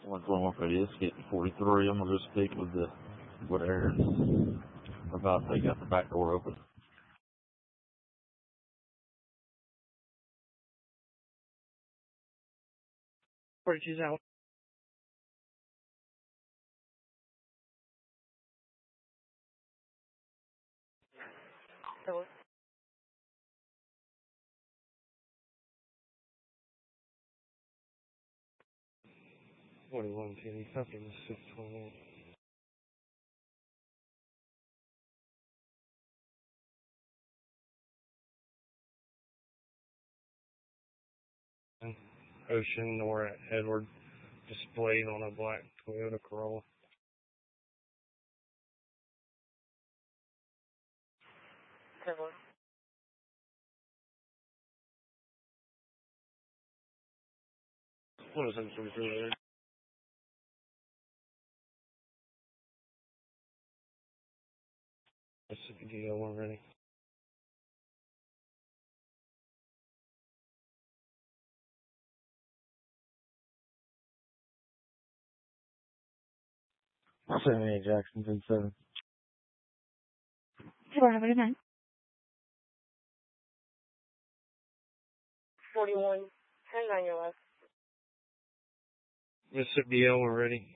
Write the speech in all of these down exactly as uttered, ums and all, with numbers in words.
one twenty-one for this, hit forty-three. I'm going to just speak with the, with Aaron about they got the back door open. forty-two's out. Hello. forty-one, Kenny, copy the six twenty-eight. Ocean or Edward, displayed on a black Toyota Corolla. Hello. What was that for there? Mississippi D L one ready. seventy-eight Jackson, ten seven. Sure, have a good night. forty-one, ten nine your left. Mississippi D L one ready.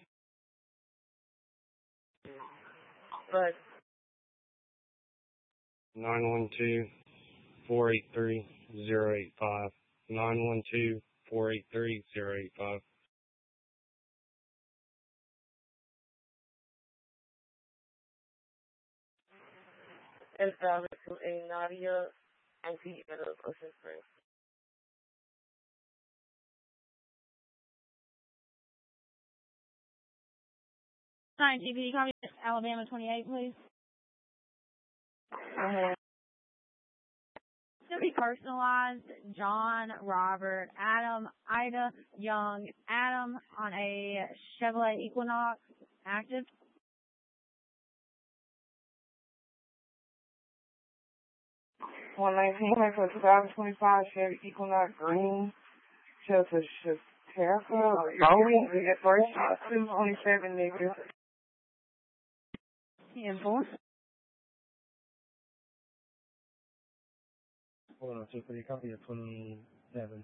Right. nine one two, four eight three, zero eight five. nine one two, four eight three, zero eight five. And found it to a Nadia and Pete out of Ocean Springs. Nine T V, copy Alabama twenty-eight, please. Uh-huh. It's going to be personalized. John, Robert, Adam, Ida, Young, Adam on a Chevrolet Equinox, active. one nineteen for two thousand twenty-five Chevy Equinox green. Shows a Chautauqua or Yowie. We get first two twenty-seven niggas. ten four. Hold on, two three, copy of twenty-seven.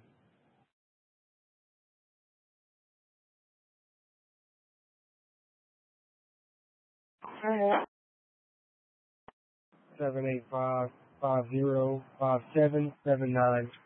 Uh-huh. seven eight five, five zero, five seven, seven nine.